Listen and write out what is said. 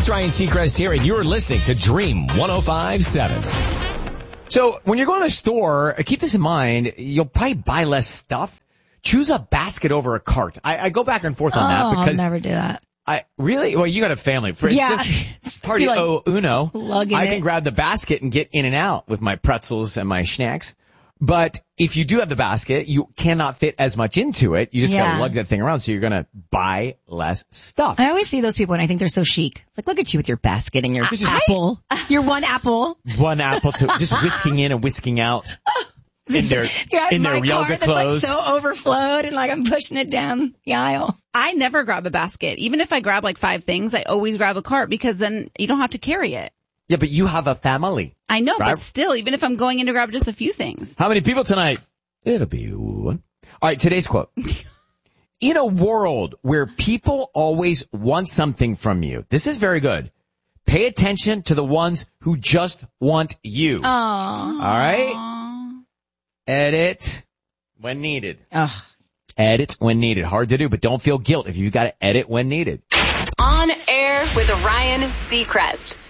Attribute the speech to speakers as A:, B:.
A: it's Ryan Seacrest here, and you're listening to Dream 105.7. So when you're going to the store, keep this in mind, you'll probably buy less stuff. Choose a basket over a cart. I go back and forth on that because
B: I'll never do that.
A: Really? Well, you got a family. It's just party uno. I can grab the basket and get in and out with my pretzels and my snacks. But if you do have the basket, you cannot fit as much into it. You just gotta lug that thing around, so you're gonna buy less stuff.
B: I always see those people and I think they're so chic. It's like, look at you with your basket and your apple. Your one apple.
A: One apple to just whisking in and whisking out. In their yoga clothes.
B: Like so overflowed and like I'm pushing it down the aisle.
C: I never grab a basket. Even if I grab like 5 things, I always grab a cart because then you don't have to carry it.
A: Yeah, but you have a family.
C: I know,
A: right?
C: But still, even if I'm going in to grab just a few things.
A: How many people tonight? It'll be one. All right, today's quote. In a world where people always want something from you, this is very good. Pay attention to the ones who just want you.
B: Aww.
A: All right? Edit when needed.
B: Ugh.
A: Edit when needed. Hard to do, but don't feel guilt if you've got to edit when needed.
D: On Air with Ryan Seacrest.